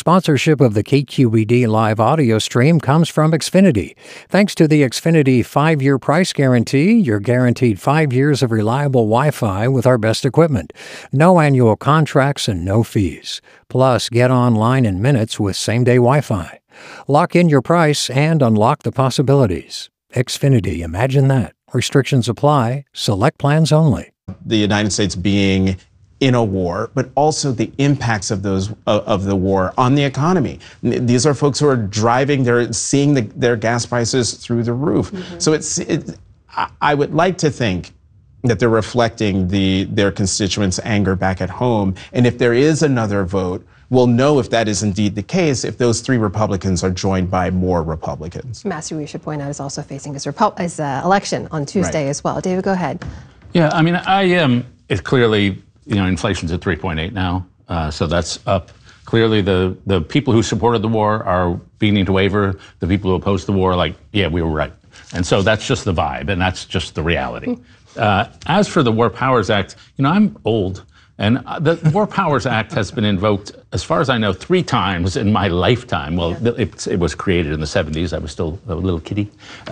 Sponsorship of the KQED live audio stream comes from Xfinity. Thanks to the Xfinity 5-year price guarantee, you're guaranteed 5 years of reliable Wi-Fi with our best equipment. No annual contracts and no fees. Plus, get online in minutes with same-day Wi-Fi. Lock in your price and unlock the possibilities. Xfinity, imagine that. Restrictions apply. Select plans only. The United States being in a war, but also the impacts of the war on the economy. These are folks who are driving, they're seeing their gas prices through the roof. Mm-hmm. So I would like to think that they're reflecting their constituents' anger back at home. And if there is another vote, we'll know if that is indeed the case if those 3 Republicans are joined by more Republicans. Massey, we should point out, is also facing his election on Tuesday as well. David, go ahead. Yeah, I mean, it's clearly, inflation's at 3.8 now, so that's up. Clearly, the people who supported the war are beginning to waver. The people who opposed the war are like, yeah, we were right. And so that's just the vibe, and that's just the reality. As for the War Powers Act, I'm old. And the War Powers Act has been invoked, as far as I know, 3 times in my lifetime. Well, it was created in the 70s. I was still a little kiddie.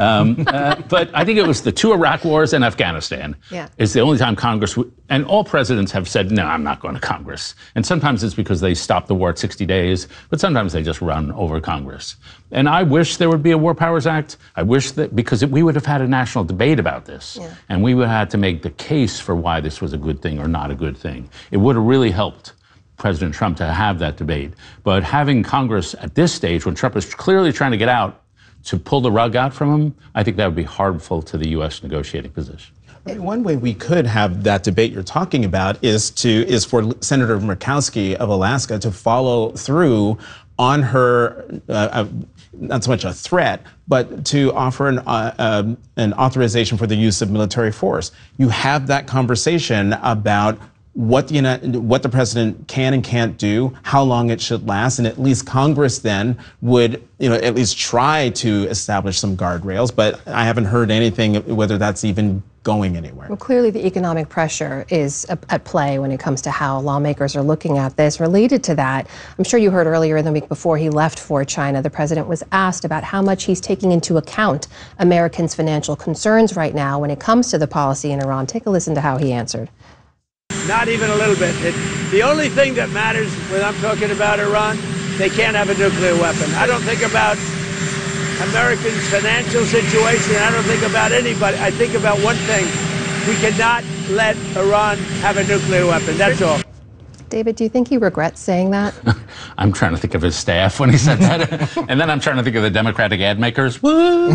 But I think it was the 2 Iraq wars and Afghanistan. Yeah. It's the only time Congress, and all presidents have said, no, I'm not going to Congress. And sometimes it's because they stop the war at 60 days, but sometimes they just run over Congress. And I wish there would be a War Powers Act. I wish that, because we would have had a national debate about this. Yeah. And we would have had to make the case for why this was a good thing or not a good thing. It would have really helped President Trump to have that debate. But having Congress at this stage, when Trump is clearly trying to get out, to pull the rug out from him, I think that would be harmful to the U.S. negotiating position. I mean, one way we could have that debate you're talking about is for Senator Murkowski of Alaska to follow through on her, not so much a threat, but to offer an authorization for the use of military force. You have that conversation about what the president can and can't do, how long it should last, and at least Congress then would, at least try to establish some guardrails. But I haven't heard anything whether that's even going anywhere. Well, clearly the economic pressure is at play when it comes to how lawmakers are looking at this. Related to that, I'm sure you heard earlier in the week before he left for China, the president was asked about how much he's taking into account Americans' financial concerns right now when it comes to the policy in Iran. Take a listen to how he answered. Not even a little bit. The only thing that matters when I'm talking about Iran, they can't have a nuclear weapon. I don't think about Americans' financial situation. I don't think about anybody. I think about one thing. We cannot let Iran have a nuclear weapon. That's all. David, do you think he regrets saying that? I'm trying to think of his staff when he said that. And then I'm trying to think of the Democratic ad makers. Woo!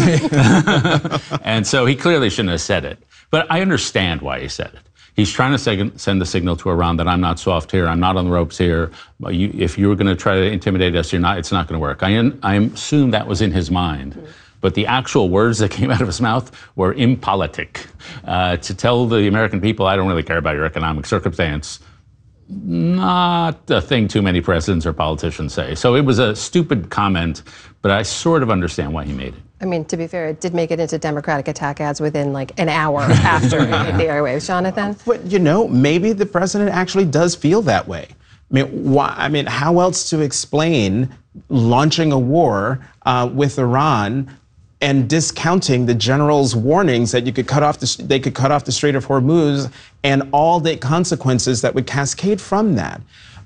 And so he clearly shouldn't have said it. But I understand why he said it. He's trying to send a signal to Iran that I'm not soft here, I'm not on the ropes here. If you were going to try to intimidate us, it's not going to work. I assume that was in his mind. But the actual words that came out of his mouth were impolitic. To tell the American people, I don't really care about your economic circumstance, not a thing too many presidents or politicians say. So it was a stupid comment, but I sort of understand why he made it. I mean, to be fair, it did make it into Democratic attack ads within like an hour after it hit the airwaves. Jonathan? But, maybe the president actually does feel that way. I mean, how else to explain launching a war with Iran and discounting the general's warnings that they could cut off the Strait of Hormuz and all the consequences that would cascade from that.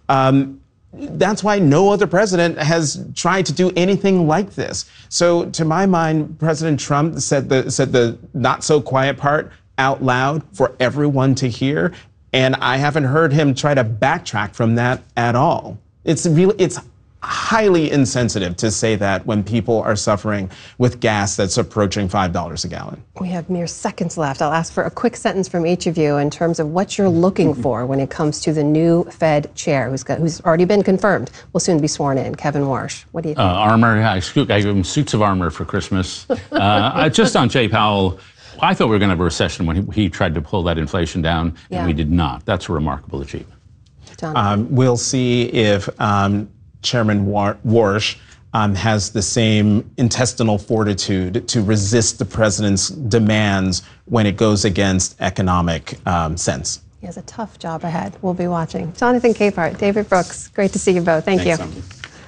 That's why no other president has tried to do anything like this. So to my mind, President Trump said the not so quiet part out loud for everyone to hear. And I haven't heard him try to backtrack from that at all. It's highly insensitive to say that when people are suffering with gas that's approaching $5 a gallon. We have mere seconds left. I'll ask for a quick sentence from each of you in terms of what you're looking for when it comes to the new Fed chair, who's already been confirmed, will soon be sworn in, Kevin Warsh. What do you think? Armor. I gave him suits of armor for Christmas. Just on Jay Powell, I thought we were going to have a recession when he tried to pull that inflation down, and we did not. That's a remarkable achievement. We'll see if Chairman Warsh has the same intestinal fortitude to resist the president's demands when it goes against economic sense. He has a tough job ahead. We'll be watching. Jonathan Capehart, David Brooks, great to see you both. Thank you.